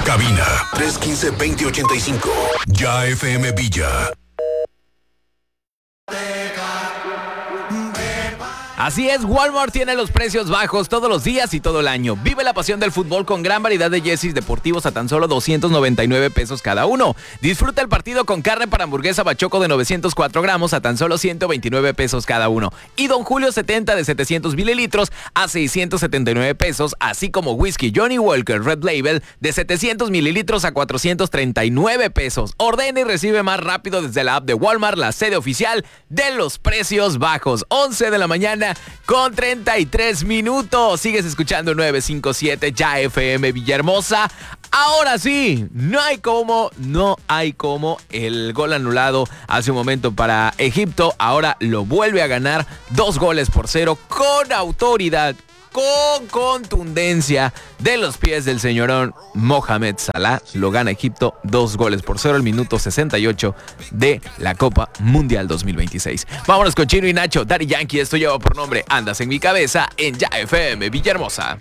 Cabina 315-2085. Ya FM Villa. Así es, Walmart tiene los precios bajos todos los días y todo el año. Vive la pasión del fútbol con gran variedad de jerseys deportivos a tan solo 299 pesos cada uno. Disfruta el partido con carne para hamburguesa Bachoco de 904 gramos a tan solo 129 pesos cada uno. Y Don Julio 70 de 700 mililitros a 679 pesos, así como whisky Johnny Walker Red Label de 700 mililitros a 439 pesos. Ordena y recibe más rápido desde la app de Walmart, la sede oficial de los precios bajos. 11 de la mañana con 33 minutos. Sigues escuchando 957 Ya FM Villahermosa. Ahora sí, no hay como el gol anulado hace un momento para Egipto. Ahora lo vuelve a ganar 2-0 con autoridad, con contundencia de los pies del señorón Mohamed Salah. Lo gana Egipto 2-0 al minuto 68 de la Copa Mundial 2026. Vámonos con Chino y Nacho. Daddy Yankee, esto lleva por nombre Andas en mi cabeza en Ya FM Villahermosa.